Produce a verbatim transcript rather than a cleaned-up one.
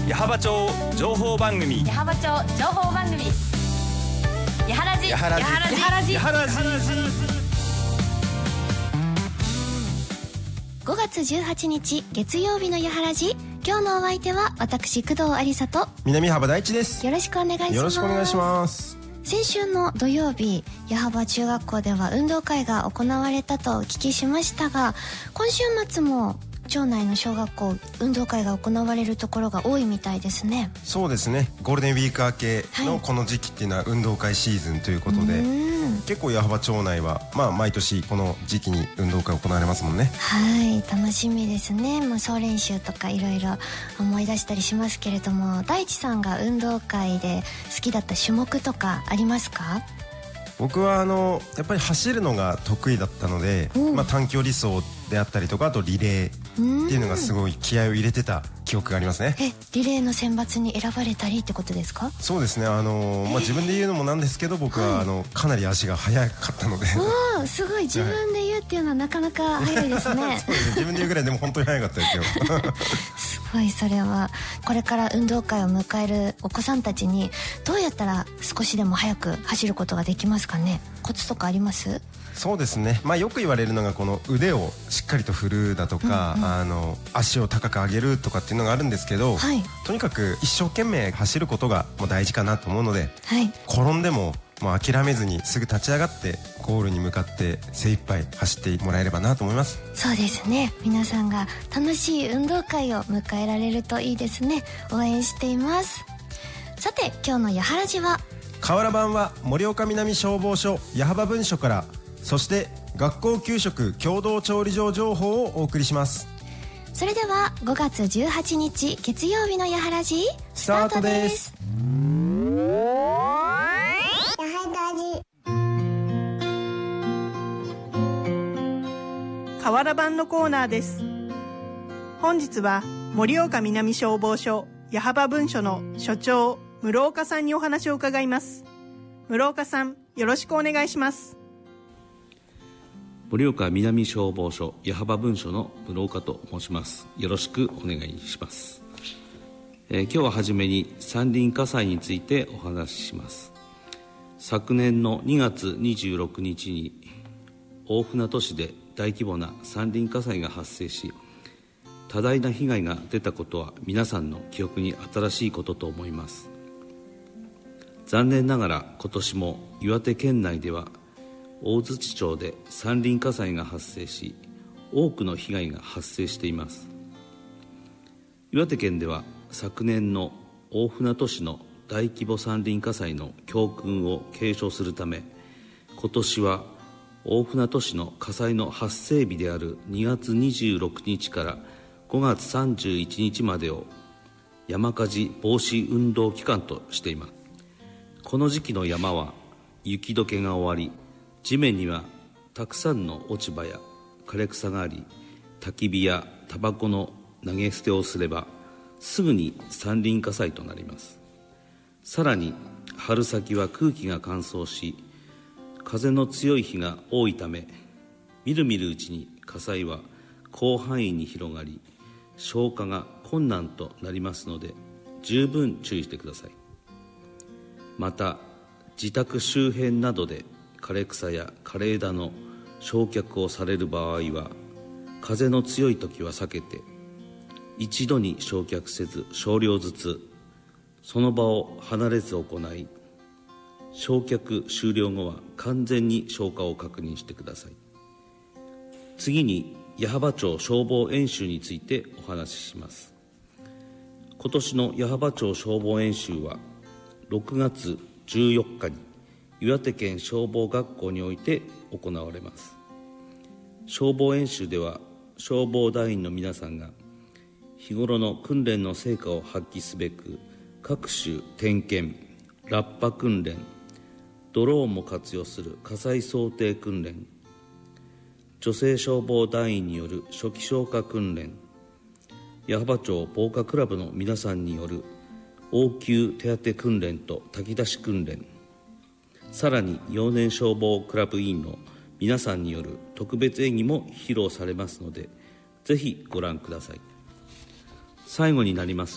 矢巾町情報番組、 矢巾町情報番組、やはらじ、 やはらじ、 やはらじ、 やはらじ。 ごがつじゅうはちにち月曜日のやはらじ。今日のお相手は私工藤有沙と南幅大地です。 よろしくお願いします。 よろしくお願いします。 先週の土曜日、矢巾中学校では運動会が行われたとお聞きしましたが、今週末も町内の小学校運動会が行われるところが多いみたいですね。 そうですね、ゴールデンウィーク明けのこの時期っていうのは運動会シーズンということで、はい、結構矢巾町内は、まあ、毎年この時期に運動会行われますもんね。 はい、楽しみですね。まあ、総練習とかいろいろ思い出したりしますけれども、大地さんが運動会で好きだった種目とかありますか？ 僕はあのやっぱり走るのが得意だったので、まあ、短距離走であったりとか、あとリレーっていうのがすごい気合を入れてた記憶がありますね。 え、リレーの選抜に選ばれたりってことですか？ そうですね、あの、まあ、自分で言うのもなんですけど、僕はあのかなり足が速かったのでおー、すごい。自分で言うっていうのはなかなか速いですね。 そうですね、自分で言うぐらいでも本当に速かったですよ。 すごい。それはこれから運動会を迎えるお子さんたちにどうやったら少しでも速く走ることができますかね？コツとかあります？ そうですね、まあ、よく言われるのがこの腕をしっかりと振るだとか、うんうん、あの足を高く上げるとかっていうのがあるんですけど、はい、とにかく一生懸命走ることがもう大事かなと思うので、はい、転んでももう諦めずにすぐ立ち上がってゴールに向かって精一杯走ってもらえればなと思います。 そうですね、皆さんが楽しい運動会を迎えられるといいですね。応援しています。さて、今日のやはらじは河原版は盛岡南消防署矢巾分署から、そして学校給食共同調理場情報をお送りします。 それではごがつじゅうはちにち月曜日のやはらじスタートです。 河原版のコーナーです。本日は盛岡南消防署矢巾分署の署長室岡さんにお話を伺います。室岡さん、よろしくお願いします。 盛岡南消防署矢巾分署の室岡と申します。よろしくお願いします。えー、今日ははじめに山林火災についてお話しします。昨年のにがつにじゅうろくにちに大船渡市で大規模な山林火災が発生し、多大な被害が出たことは皆さんの記憶に新しいことと思います。残念ながら今年も岩手県内では大槌町で山林火災が発生し、多くの被害が発生しています。岩手県では昨年の大船渡市の大規模山林火災の教訓を継承するため、今年は大船渡市の火災の発生日であるにがつにじゅうろくにちからごがつさんじゅういちにちまでを山火事防止運動期間としています。この時期の山は雪解けが終わり、地面にはたくさんの落ち葉や枯れ草があり、焚き火やタバコの投げ捨てをすればすぐに山林火災となります。さらに春先は空気が乾燥し、風の強い日が多いため、みるみるうちに火災は広範囲に広がり、消火が困難となりますので、十分注意してください。また、自宅周辺などで枯れ草や枯れ枝の焼却をされる場合は、風の強い時は避けて、一度に焼却せず少量ずつ、その場を離れず行い、焼却終了後は完全に消火を確認してください。次に矢巾町消防演習についてお話しします。今年の矢巾町消防演習はろくがつじゅうよっかに岩手県消防学校において行われます。消防演習では消防団員の皆さんが日頃の訓練の成果を発揮すべく、各種点検、ラッパ訓練、ドローンも活用する火災想定訓練、女性消防団員による初期消火訓練、矢巾町防火クラブの皆さんによる応急手当訓練と炊き出し訓練、さらに幼年消防クラブ委員の皆さんによる特別演技も披露されますので、ぜひご覧ください。最後になります